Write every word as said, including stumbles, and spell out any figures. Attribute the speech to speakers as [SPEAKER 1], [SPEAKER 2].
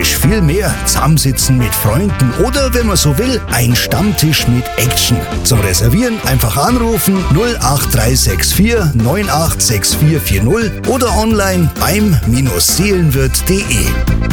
[SPEAKER 1] ist viel mehr. Zusammensitzen mit Freunden oder, wenn man so will, ein Stammtisch mit Action. Zum Reservieren einfach anrufen null acht drei sechs vier neun acht sechs vier vier null oder online beim Seelenwirt punkt de.